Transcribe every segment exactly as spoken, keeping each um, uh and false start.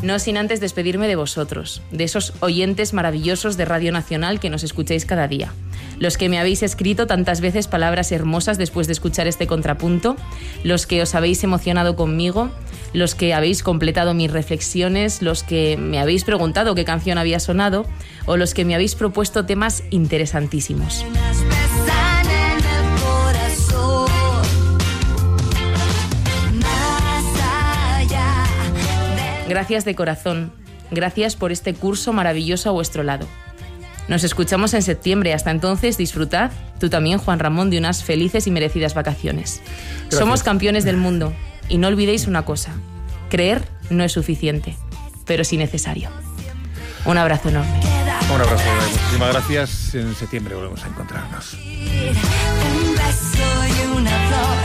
No sin antes despedirme de vosotros, de esos oyentes maravillosos de Radio Nacional que nos escucháis cada día. Los que me habéis escrito tantas veces palabras hermosas después de escuchar este contrapunto, los que os habéis emocionado conmigo, los que habéis completado mis reflexiones, los que me habéis preguntado qué canción había sonado o los que me habéis propuesto temas interesantísimos. Gracias de corazón, gracias por este curso maravilloso a vuestro lado. Nos escuchamos en septiembre. Hasta entonces, disfrutad, tú también, Juan Ramón, de unas felices y merecidas vacaciones. Gracias. Somos campeones del mundo y no olvidéis una cosa: creer no es suficiente, pero sí necesario. Un abrazo enorme. Un abrazo, muchísimas gracias. En septiembre volvemos a encontrarnos. Un beso y una flor.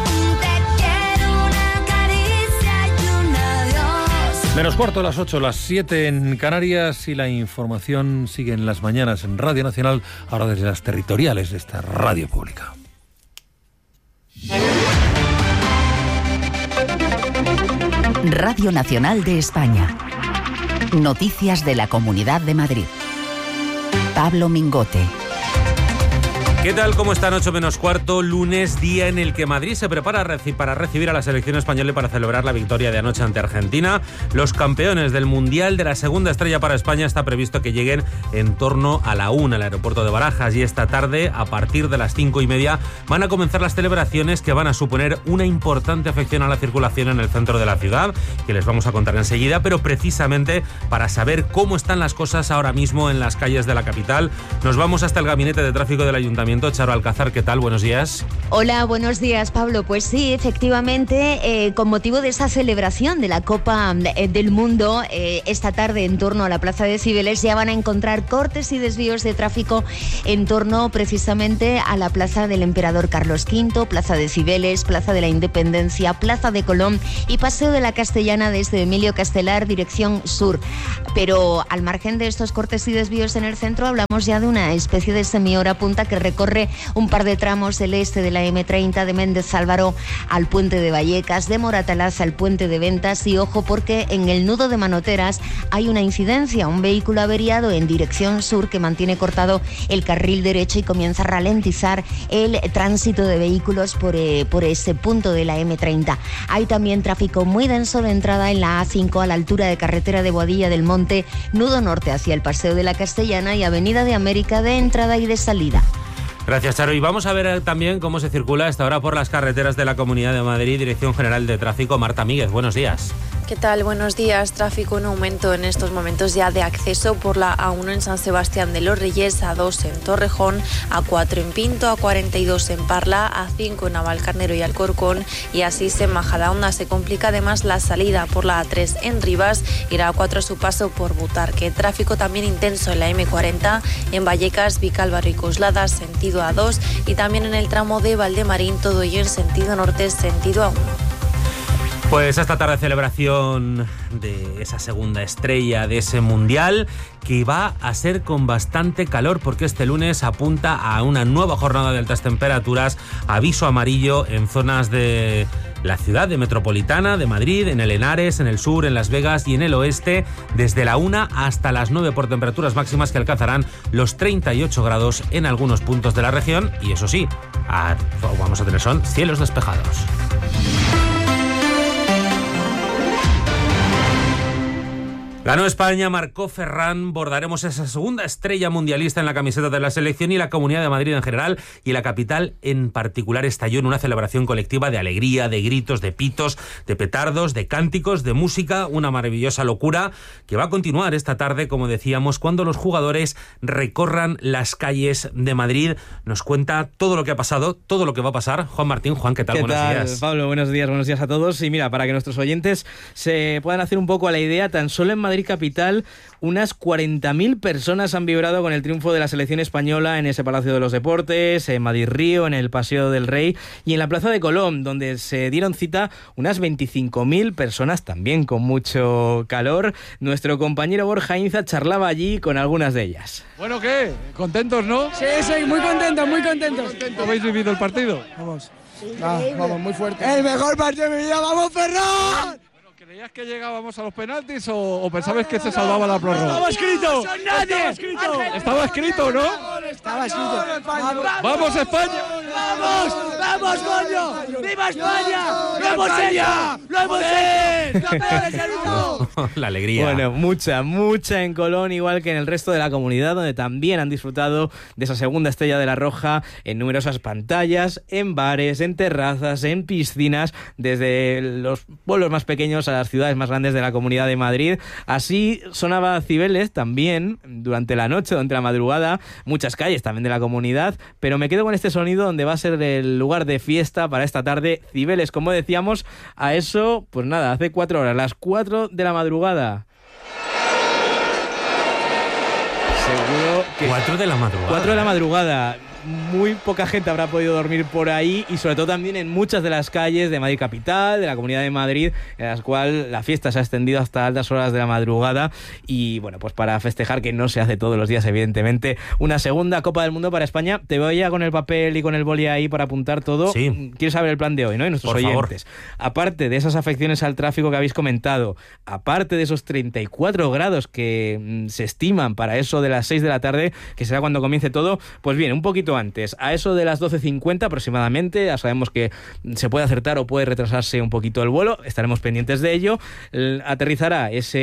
Menos cuarto, las ocho, las siete en Canarias, y la información sigue en las mañanas en Radio Nacional, ahora desde las territoriales de esta radio pública. Radio Nacional de España. Noticias de la Comunidad de Madrid. Pablo Mingote. ¿Qué tal? ¿Cómo están? ocho menos cuarto, lunes, día en el que Madrid se prepara para recibir a la selección española y para celebrar la victoria de anoche ante Argentina. Los campeones del Mundial de la segunda estrella para España está previsto que lleguen en torno a la una al aeropuerto de Barajas, y esta tarde, a partir de las cinco y media, van a comenzar las celebraciones que van a suponer una importante afección a la circulación en el centro de la ciudad, que les vamos a contar enseguida, pero precisamente para saber cómo están las cosas ahora mismo en las calles de la capital, nos vamos hasta el gabinete de tráfico del Ayuntamiento. Charo Alcázar, ¿qué tal? Buenos días. Hola, buenos días, Pablo. Pues sí, efectivamente, eh, con motivo de esa celebración de la Copa eh, del Mundo, eh, esta tarde en torno a la Plaza de Cibeles ya van a encontrar cortes y desvíos de tráfico en torno precisamente a la Plaza del Emperador Carlos quinto, Plaza de Cibeles, Plaza de la Independencia, Plaza de Colón y Paseo de la Castellana desde Emilio Castelar, dirección sur. Pero al margen de estos cortes y desvíos en el centro, hablamos ya de una especie de semihora punta que recorre un par de tramos del este de la eme treinta, de Méndez Álvaro al puente de Vallecas, de Moratalaz al puente de Ventas, y ojo porque en el nudo de Manoteras hay una incidencia, un vehículo averiado en dirección sur que mantiene cortado el carril derecho y comienza a ralentizar el tránsito de vehículos por, eh, por ese punto de la eme treinta. Hay también tráfico muy denso de entrada en la a cinco a la altura de carretera de Boadilla del Monte, nudo norte hacia el Paseo de la Castellana y Avenida de América de entrada y de salida. Gracias, Charo. Y vamos a ver también cómo se circula a esta hora por las carreteras de la Comunidad de Madrid. Dirección General de Tráfico, Marta Míguez. Buenos días. ¿Qué tal? Buenos días. Tráfico en aumento en estos momentos ya de acceso por la a uno en San Sebastián de los Reyes, a dos en Torrejón, a cuatro en Pinto, a cuarenta y dos en Parla, a cinco en Navalcarnero y Alcorcón, y así en Majadahonda. Se complica además la salida por la a tres en Rivas y la a cuatro a su paso por Butarque. Tráfico también intenso en la eme cuarenta, en Vallecas, Vicálvaro y Coslada, sentido a dos, y también en el tramo de Valdemarín, todo ello en sentido norte, sentido a uno. Pues esta tarde celebración de esa segunda estrella de ese Mundial, que va a ser con bastante calor porque este lunes apunta a una nueva jornada de altas temperaturas, aviso amarillo en zonas de la ciudad de metropolitana de Madrid, en el Henares, en el sur, en Las Vegas y en el oeste, desde la una hasta las nueve por temperaturas máximas que alcanzarán los treinta y ocho grados en algunos puntos de la región, y eso sí, a, vamos a tener son cielos despejados. Ganó España, marcó Ferran, bordaremos esa segunda estrella mundialista en la camiseta de la selección, y la Comunidad de Madrid en general y la capital en particular estalló en una celebración colectiva de alegría, de gritos, de pitos, de petardos, de cánticos, de música, una maravillosa locura que va a continuar esta tarde, como decíamos, cuando los jugadores recorran las calles de Madrid. Nos cuenta todo lo que ha pasado, todo lo que va a pasar. Juan Martín. Juan, ¿qué tal? ¿Qué Buenos tal, días. Pablo? Buenos días, buenos días a todos. Y mira, para que nuestros oyentes se puedan hacer un poco a la idea, tan solo en Madrid capital unas cuarenta mil personas han vibrado con el triunfo de la selección española en ese Palacio de los Deportes, en Madrid Río, en el Paseo del Rey y en la Plaza de Colón, donde se dieron cita unas veinticinco mil personas, también con mucho calor. Nuestro compañero Borja Inza charlaba allí con algunas de ellas. Bueno, ¿qué? ¿Contentos, no? Sí, sí, muy contentos, muy contentos. ¿Cómo habéis vivido el partido? Vamos. Ah, vamos, muy fuerte. El mejor partido de mi vida, ¡vamos, Ferran! ¿Sabías que llegábamos a los penaltis o, o pensabas que se salvaba la prórroga? ¡Estaba escrito! ¡Nadie! ¡Estaba escrito! Estaba escrito, ¿no? Estaba escrito. ¡Vamos, España! ¡Vamos! ¡Vamos, coño! ¡Viva España! ¡Lo hemos hecho! ¡Lo hemos hecho! ¡Campeones del mundo! La alegría. Bueno, mucha, mucha en Colón, igual que en el resto de la comunidad, donde también han disfrutado de esa segunda estrella de la Roja en numerosas pantallas, en bares, en terrazas, en piscinas, desde los pueblos más pequeños a las ciudades más grandes de la Comunidad de Madrid. Así sonaba Cibeles también durante la noche, durante la madrugada, muchas calles también de la comunidad, pero me quedo con este sonido donde va a ser el lugar de fiesta para esta tarde. Cibeles, como decíamos, a eso, pues nada, hace cuatro horas, las cuatro de la madrugada. Seguro que... Cuatro de la madrugada. Cuatro de la madrugada. Muy poca gente habrá podido dormir por ahí y sobre todo también en muchas de las calles de Madrid capital, de la Comunidad de Madrid, en las cuales la fiesta se ha extendido hasta altas horas de la madrugada y bueno, pues para festejar, que no se hace todos los días evidentemente, una segunda Copa del Mundo para España. Te veo ya con el papel y con el boli ahí para apuntar todo. Sí. Quiero saber el plan de hoy, ¿no? Y nuestros por oyentes. Favor. Aparte de esas afecciones al tráfico que habéis comentado, aparte de esos treinta y cuatro grados que mm, se estiman para eso de las seis de la tarde, que será cuando comience todo, pues bien, un poquito antes, a eso de las doce cincuenta aproximadamente, ya sabemos que se puede acertar o puede retrasarse un poquito el vuelo, estaremos pendientes de ello. Aterrizará esa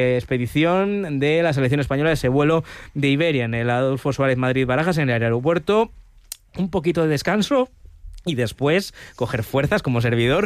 expedición de la selección española, ese vuelo de Iberia en el Adolfo Suárez Madrid-Barajas, en el aeropuerto. Un poquito de descanso y después coger fuerzas como servidor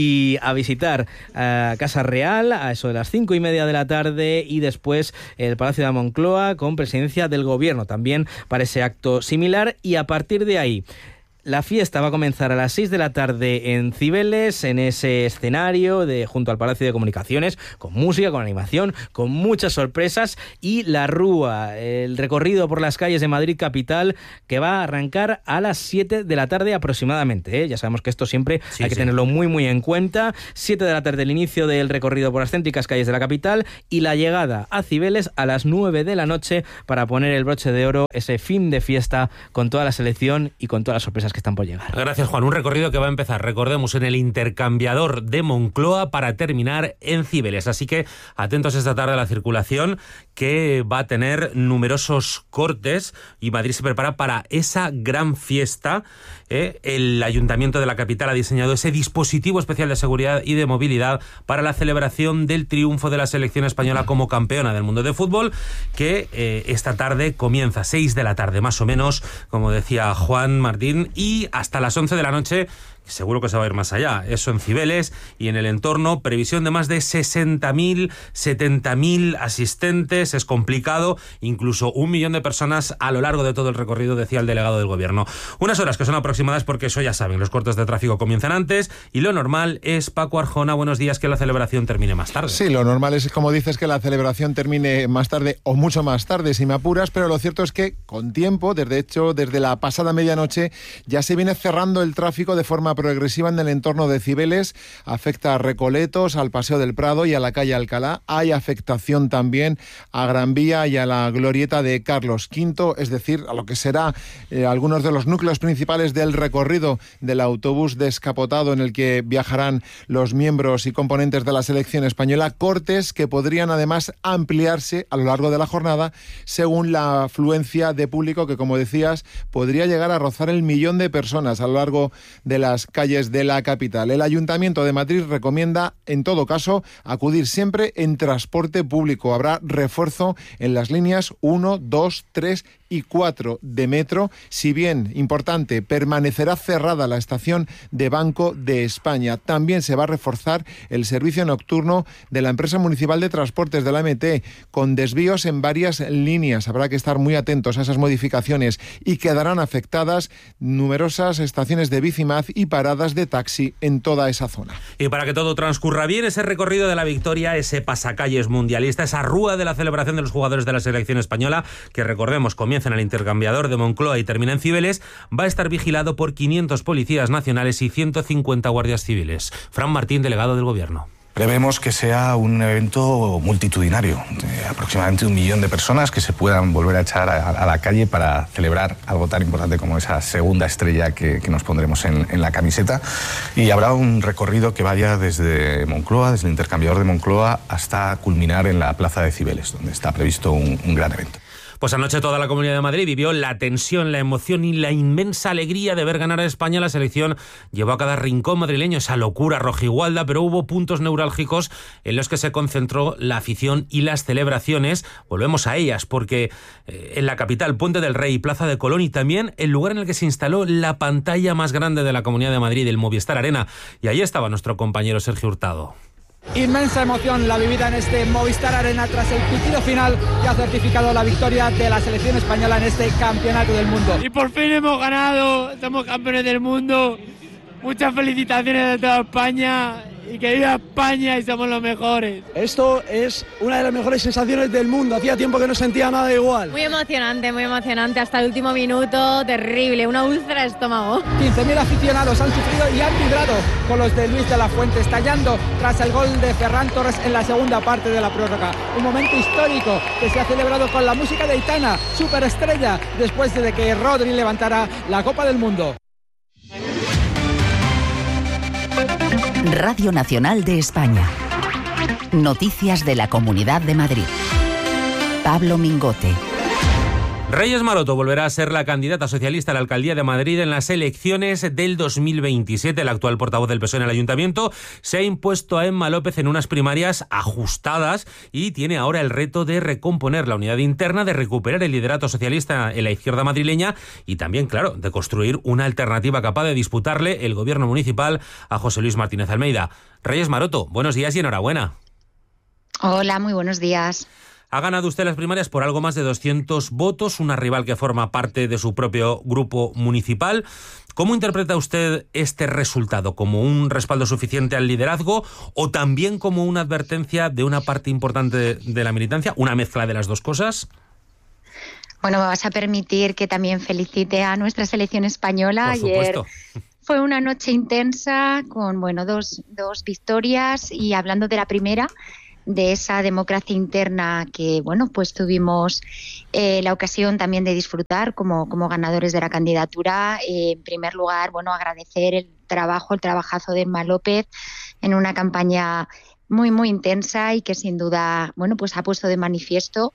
y a visitar a Casa Real a eso de las cinco y media de la tarde y después el Palacio de la Moncloa con presidencia del gobierno también para ese acto similar. Y a partir de ahí la fiesta va a comenzar a las seis de la tarde en Cibeles, en ese escenario de junto al Palacio de Comunicaciones, con música, con animación, con muchas sorpresas, y la rúa, el recorrido por las calles de Madrid capital, que va a arrancar a las siete de la tarde aproximadamente, ¿eh? Ya sabemos que esto siempre sí, hay que sí. tenerlo muy muy en cuenta. siete de la tarde el inicio del recorrido por las céntricas calles de la capital y la llegada a Cibeles a las nueve de la noche para poner el broche de oro, ese fin de fiesta con toda la selección y con todas las sorpresas que están por llegar. Gracias, Juan. Un recorrido que va a empezar, recordemos, en el intercambiador de Moncloa para terminar en Cibeles. Así que atentos esta tarde a la circulación, que va a tener numerosos cortes y Madrid se prepara para esa gran fiesta. ¿eh? El Ayuntamiento de la capital ha diseñado ese dispositivo especial de seguridad y de movilidad para la celebración del triunfo de la selección española como campeona del mundo de fútbol, que eh, esta tarde comienza, seis de la tarde más o menos, como decía Juan Martín, y hasta las once de la noche, seguro que se va a ir más allá. Eso en Cibeles y en el entorno, previsión de más de sesenta mil, setenta mil asistentes. Es complicado, incluso un millón de personas a lo largo de todo el recorrido, decía el delegado del gobierno. Unas horas que son aproximadas porque eso ya saben, los cortes de tráfico comienzan antes y lo normal es, Paco Arjona, buenos días, que la celebración termine más tarde. Sí, lo normal es, como dices, que la celebración termine más tarde o mucho más tarde, si me apuras, pero lo cierto es que con tiempo, desde hecho, desde la pasada medianoche, ya se viene cerrando el tráfico de forma progresiva en el entorno de Cibeles. Afecta a Recoletos, al Paseo del Prado y a la calle Alcalá. Hay afectación también a Gran Vía y a la glorieta de Carlos quinto, es decir, a lo que será eh, algunos de los núcleos principales del recorrido del autobús descapotado en el que viajarán los miembros y componentes de la selección española. Cortes que podrían además ampliarse a lo largo de la jornada según la afluencia de público, que, como decías, podría llegar a rozar el millón de personas a lo largo de las calles de la capital. El Ayuntamiento de Madrid recomienda, en todo caso, acudir siempre en transporte público. Habrá refuerzo en las líneas uno, dos, tres y cuatro de metro. Si bien, importante, permanecerá cerrada la estación de Banco de España. También se va a reforzar el servicio nocturno de la empresa municipal de transportes de la M T, con desvíos en varias líneas. Habrá que estar muy atentos a esas modificaciones y quedarán afectadas numerosas estaciones de Bicimad y paradas de taxi en toda esa zona. Y para que todo transcurra bien, ese recorrido de la victoria, ese pasacalles mundialista, esa rúa de la celebración de los jugadores de la selección española, que recordemos comienza en el intercambiador de Moncloa y termina en Cibeles, va a estar vigilado por quinientos policías nacionales y ciento cincuenta guardias civiles. Fran Martín, delegado del gobierno. Prevemos que sea un evento multitudinario, de aproximadamente un millón de personas que se puedan volver a echar a, a la calle para celebrar algo tan importante como esa segunda estrella que, que nos pondremos en, en la camiseta. Y habrá un recorrido que vaya desde Moncloa, desde el intercambiador de Moncloa, hasta culminar en la Plaza de Cibeles, donde está previsto un, un gran evento. Pues anoche toda la Comunidad de Madrid vivió la tensión, la emoción y la inmensa alegría de ver ganar a España. La selección llevó a cada rincón madrileño esa locura rojigualda, pero hubo puntos neurálgicos en los que se concentró la afición y las celebraciones. Volvemos a ellas, porque eh, en la capital, Puente del Rey, Plaza de Colón y también el lugar en el que se instaló la pantalla más grande de la Comunidad de Madrid, el Movistar Arena. Y ahí estaba nuestro compañero Sergio Hurtado. Inmensa emoción la vivida en este Movistar Arena tras el pitido final que ha certificado la victoria de la selección española en este campeonato del mundo. Y por fin hemos ganado, somos campeones del mundo. Muchas felicitaciones de toda España y que viva España y somos los mejores. Esto es una de las mejores sensaciones del mundo. Hacía tiempo que no sentía nada igual. Muy emocionante, muy emocionante hasta el último minuto, terrible, una úlcera de estómago. quince mil aficionados han sufrido y han vibrado con los de Luis de la Fuente, estallando tras el gol de Ferran Torres en la segunda parte de la prórroga. Un momento histórico que se ha celebrado con la música de Aitana, superestrella, después de que Rodri levantara la Copa del Mundo. Radio Nacional de España. Noticias de la Comunidad de Madrid. Pablo Mingote. Reyes Maroto volverá a ser la candidata socialista a la alcaldía de Madrid en las elecciones del dos mil veintisiete. El actual portavoz del P S O E en el ayuntamiento se ha impuesto a Emma López en unas primarias ajustadas y tiene ahora el reto de recomponer la unidad interna, de recuperar el liderato socialista en la izquierda madrileña y también, claro, de construir una alternativa capaz de disputarle el gobierno municipal a José Luis Martínez Almeida. Reyes Maroto, buenos días y enhorabuena. Hola, muy buenos días. Ha ganado usted las primarias por algo más de doscientos votos, una rival que forma parte de su propio grupo municipal. ¿Cómo interpreta usted este resultado? ¿Como un respaldo suficiente al liderazgo o también como una advertencia de una parte importante de la militancia? ¿Una mezcla de las dos cosas? Bueno, me vas a permitir que también felicite a nuestra selección española. Por supuesto. Ayer fue una noche intensa con, bueno, dos, dos victorias y hablando de la primera, de esa democracia interna que, bueno, pues tuvimos eh, la ocasión también de disfrutar como, como ganadores de la candidatura. Eh, en primer lugar, bueno, agradecer el trabajo, el trabajazo de Emma López en una campaña muy, muy intensa y que sin duda, bueno, pues ha puesto de manifiesto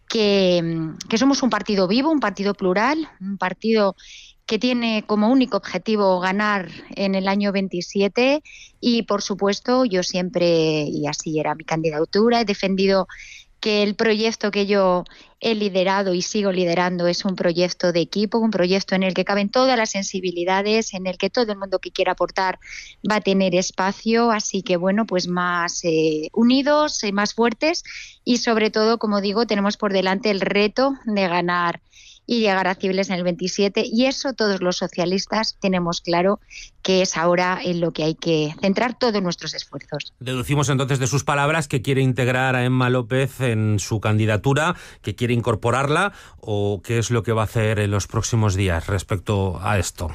que, que somos un partido vivo, un partido plural, un partido que tiene como único objetivo ganar en el año veintisiete y, por supuesto, yo siempre, y así era mi candidatura, he defendido que el proyecto que yo he liderado y sigo liderando es un proyecto de equipo, un proyecto en el que caben todas las sensibilidades, en el que todo el mundo que quiera aportar va a tener espacio, así que, bueno, pues más eh, unidos, eh, más fuertes y, sobre todo, como digo, tenemos por delante el reto de ganar y llegar a Cibeles en el veintisiete, y eso todos los socialistas tenemos claro que es ahora en lo que hay que centrar todos nuestros esfuerzos. Deducimos entonces de sus palabras que quiere integrar a Emma López en su candidatura, que quiere incorporarla, o qué es lo que va a hacer en los próximos días respecto a esto.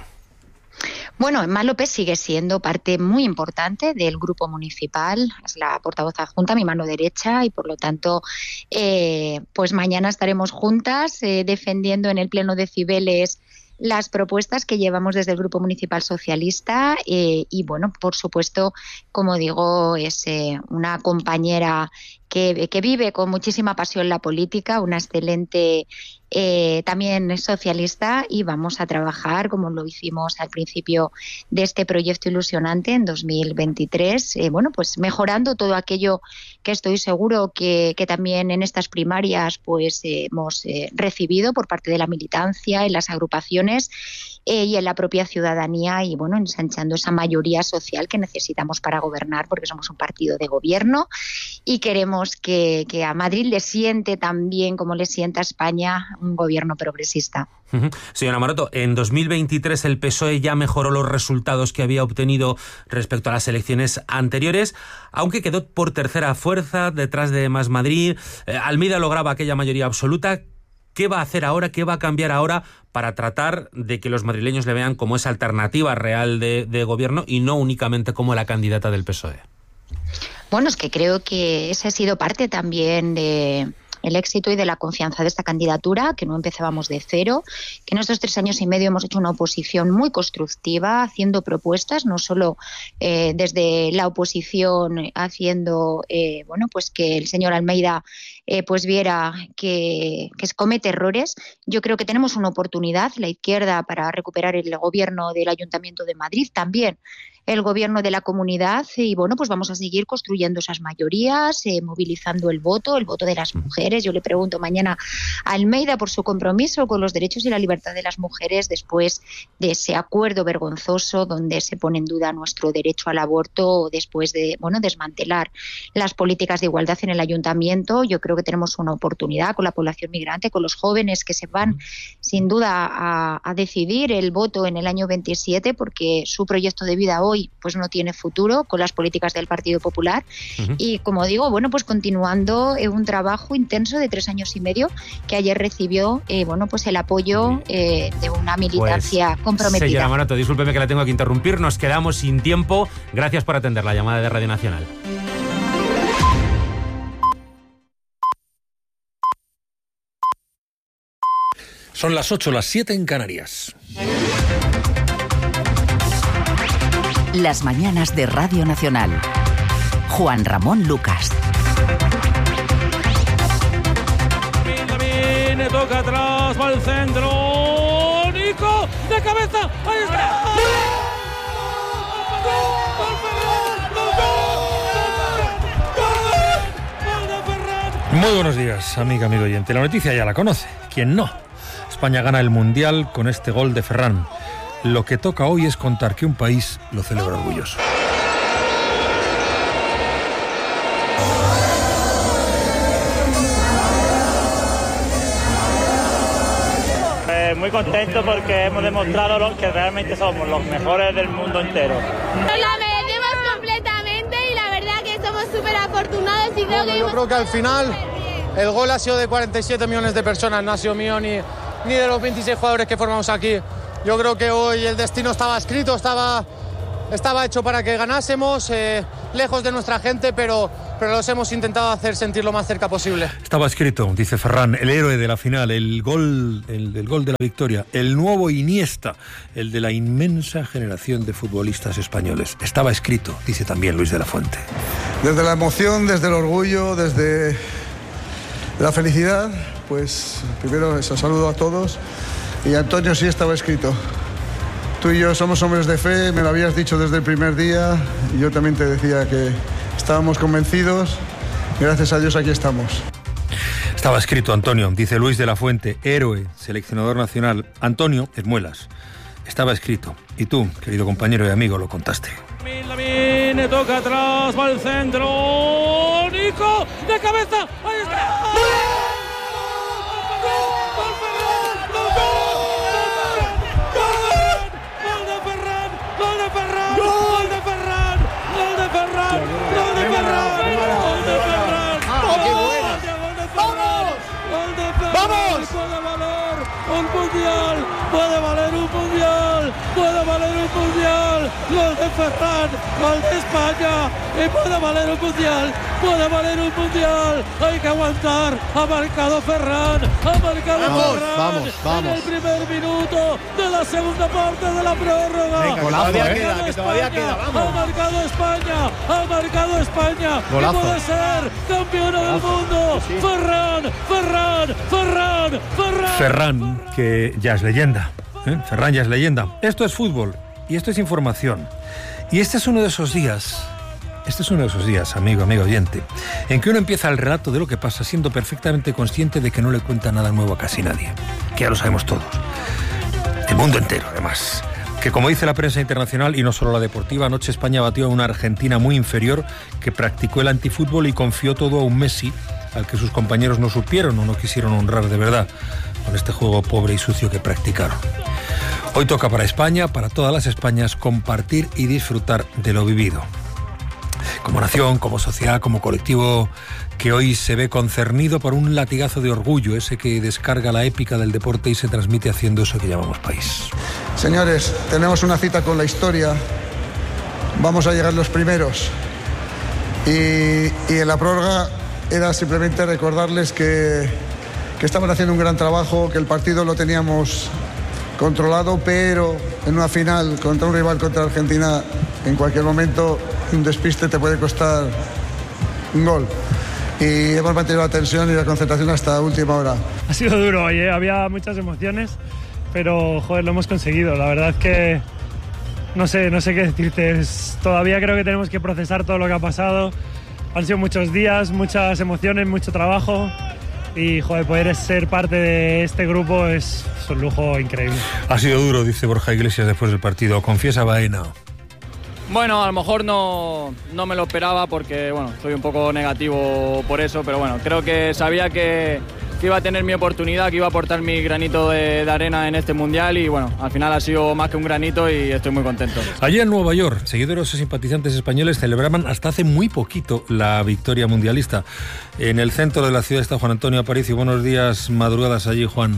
Bueno, Emma López sigue siendo parte muy importante del grupo municipal, es la portavoz adjunta, mi mano derecha, y por lo tanto, eh, pues mañana estaremos juntas eh, defendiendo en el Pleno de Cibeles las propuestas que llevamos desde el Grupo Municipal Socialista eh, y, bueno, por supuesto, como digo, es eh, una compañera que, que vive con muchísima pasión la política, una excelente eh, también socialista, y vamos a trabajar como lo hicimos al principio de este proyecto ilusionante en dos mil veintitrés, eh, bueno, pues mejorando todo aquello que estoy seguro que, que también en estas primarias pues eh, hemos eh, recibido por parte de la militancia, en las agrupaciones eh, y en la propia ciudadanía, y bueno, ensanchando esa mayoría social que necesitamos para gobernar, porque somos un partido de gobierno y queremos que, que a Madrid le siente tan bien como le sienta a España un gobierno progresista. Uh-huh. Señora Maroto, en dos mil veintitrés el P S O E ya mejoró los resultados que había obtenido respecto a las elecciones anteriores, aunque quedó por tercera fuerza detrás de Más Madrid. Eh, Almeida lograba aquella mayoría absoluta. ¿Qué va a hacer ahora? ¿Qué va a cambiar ahora para tratar de que los madrileños le vean como esa alternativa real de, de gobierno y no únicamente como la candidata del P S O E? bueno, es que creo que ese ha sido parte también de el éxito y de la confianza de esta candidatura, que no empezábamos de cero, que en estos tres años y medio hemos hecho una oposición muy constructiva, haciendo propuestas, no solo eh, desde la oposición haciendo, eh, bueno, pues que el señor Almeida eh, pues viera que, que comete errores. Yo creo que tenemos una oportunidad, la izquierda, para recuperar el gobierno del Ayuntamiento de Madrid, también el gobierno de la comunidad, y bueno, pues vamos a seguir construyendo esas mayorías, eh, movilizando el voto, el voto de las mujeres. Yo le pregunto mañana a Almeida por su compromiso con los derechos y la libertad de las mujeres después de ese acuerdo vergonzoso donde se pone en duda nuestro derecho al aborto, después de, bueno, desmantelar las políticas de igualdad en el ayuntamiento. Yo creo que tenemos una oportunidad con la población migrante, con los jóvenes que se van sin duda a, a decidir el voto en el año veintisiete, porque su proyecto de vida hoy pues no tiene futuro con las políticas del Partido Popular. Uh-huh. Y como digo, bueno, pues continuando eh, un trabajo intenso de tres años y medio, que ayer recibió eh, bueno, pues el apoyo eh, de una militancia pues, comprometida. Señora Maroto, discúlpeme que la tengo que interrumpir, nos quedamos sin tiempo. Gracias por atender la llamada de Radio Nacional. Son las ocho, las siete en Canarias. Las mañanas de Radio Nacional. Juan Ramón Lucas. Viene, toca atrás, va al centro. Nico, de cabeza. Ahí está. Muy buenos días, amiga, amigo oyente. La noticia ya la conoce. ¿Quién no? España gana el Mundial con este gol de Ferran. Lo que toca hoy es contar que un país lo celebra orgulloso. Eh, muy contento porque hemos demostrado lo que realmente somos los mejores del mundo entero. Nos la merecemos completamente y la verdad que somos súper afortunados y creo bueno, que... Yo creo que al final el gol ha sido de cuarenta y siete millones de personas, no ha sido mío ni, ni de los veintiséis jugadores que formamos aquí. Yo creo que hoy el destino estaba escrito, estaba, estaba hecho para que ganásemos, eh, lejos de nuestra gente, pero, pero los hemos intentado hacer sentir lo más cerca posible. Estaba escrito, dice Ferran, el héroe de la final, el gol, el del gol de la victoria, el nuevo Iniesta, el de la inmensa generación de futbolistas españoles. Estaba escrito, dice también Luis de la Fuente. Desde la emoción, desde el orgullo, desde la felicidad, pues primero eso, saludo a todos. Y Antonio, sí estaba escrito. Tú y yo somos hombres de fe, me lo habías dicho desde el primer día, y yo también te decía que estábamos convencidos. Gracias a Dios aquí estamos. Estaba escrito, Antonio, dice Luis de la Fuente, héroe, seleccionador nacional. Antonio Esmuelas. Estaba escrito. Y tú, querido compañero y amigo, lo contaste. Viene, toca atrás, va al centro. Nico, de cabeza. Ahí está. Mundial, puede valer un mundial, puede valer un mundial, gol de Ferran, gol de España, y puede valer un mundial, puede valer un mundial, hay que aguantar, ha marcado Ferran, ha marcado vamos, Ferran, vamos, vamos. en el primer minuto de la segunda parte de la prórroga, Venga, golazo, todavía ha queda, marcado que todavía España, queda, vamos. ha marcado España, ha marcado España, Golazo. y puede ser campeona del mundo, sí. Ferran, Ferran, Ferran, Ferran. Ferran, que ya es leyenda. ¿eh? Ferran ya es leyenda. Esto es fútbol y esto es información. Y este es uno de esos días, este es uno de esos días, amigo, amigo oyente, en que uno empieza el relato de lo que pasa siendo perfectamente consciente de que no le cuenta nada nuevo a casi nadie. Que ya lo sabemos todos. El mundo entero, además. Que como dice la prensa internacional, y no solo la deportiva, anoche España batió a una Argentina muy inferior que practicó el antifútbol y confió todo a un Messi al que sus compañeros no supieron o no quisieron honrar de verdad con este juego pobre y sucio que practicaron. Hoy toca para España, para todas las Españas, compartir y disfrutar de lo vivido. Como nación, como sociedad, como colectivo que hoy se ve concernido por un latigazo de orgullo, ese que descarga la épica del deporte y se transmite haciendo eso que llamamos país. Señores, tenemos una cita con la historia. Vamos a llegar los primeros. Y, y en la prórroga era simplemente recordarles que, que estaban haciendo un gran trabajo, que el partido lo teníamos controlado, pero en una final contra un rival, contra Argentina, en cualquier momento un despiste te puede costar un gol. Y hemos mantenido la tensión y la concentración hasta última hora. Ha sido duro hoy, ¿eh? Había muchas emociones, pero joder, lo hemos conseguido. La verdad es que no sé, no sé qué decirte. Es, todavía creo que tenemos que procesar todo lo que ha pasado. Han sido muchos días, muchas emociones, mucho trabajo. Y joder, poder ser parte de este grupo es, es un lujo increíble. Ha sido duro, dice Borja Iglesias después del partido. Confiesa Baena. Bueno, a lo mejor no, no me lo esperaba porque bueno, soy un poco negativo por eso, pero bueno, creo que sabía que, que iba a tener mi oportunidad, que iba a aportar mi granito de, de arena en este Mundial y bueno, al final ha sido más que un granito y estoy muy contento. Allí en Nueva York, seguidores y simpatizantes españoles celebraban hasta hace muy poquito la victoria mundialista. En el centro de la ciudad está Juan Antonio Aparicio. Buenos días, madrugadas allí, Juan.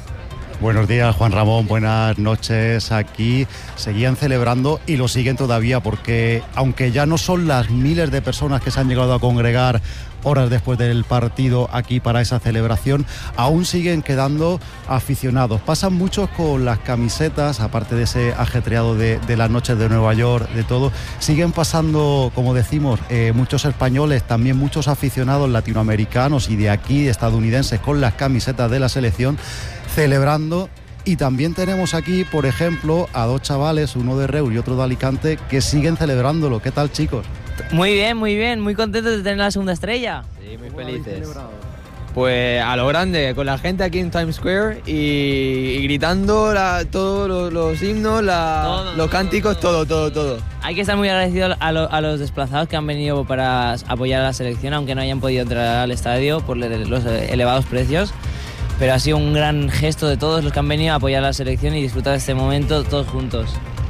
Buenos días, Juan Ramón, buenas noches. Aquí seguían celebrando y lo siguen todavía porque aunque ya no son las miles de personas que se han llegado a congregar horas después del partido aquí para esa celebración, aún siguen quedando aficionados. Pasan muchos con las camisetas, aparte de ese ajetreado de, de las noches de Nueva York, de todo, siguen pasando, como decimos, eh, muchos españoles, también muchos aficionados latinoamericanos y de aquí, estadounidenses, con las camisetas de la selección, celebrando. Y también tenemos aquí, por ejemplo, a dos chavales, uno de Reus y otro de Alicante, que siguen celebrándolo. ¿Qué tal, chicos? Muy bien, muy bien, muy contentos de tener la segunda estrella. Sí, muy felices. Pues a lo grande, con la gente aquí en Times Square y, y gritando la, todos los, los himnos, la, todo, los cánticos, todo, todo, todo. Hay que estar muy agradecidos a, lo, a los desplazados que han venido para apoyar a la selección, aunque no hayan podido entrar al estadio por los elevados precios. Pero ha sido un gran gesto de todos los que han venido a apoyar a la selección y disfrutar de este momento todos juntos.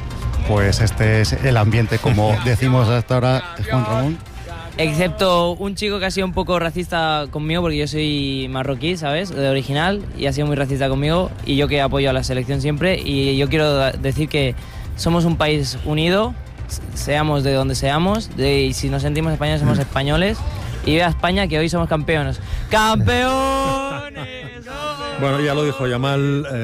Pues este es el ambiente, como decimos hasta ahora, Juan Ramón. Excepto un chico que ha sido un poco racista conmigo, porque yo soy marroquí, ¿sabes?, de original, y ha sido muy racista conmigo, y yo que apoyo a la selección siempre, y yo quiero decir que somos un país unido, seamos de donde seamos, de, y si nos sentimos españoles, somos españoles, y viva España, que hoy somos campeones. ¡Campeones! Bueno, ya lo dijo Yamal. Eh...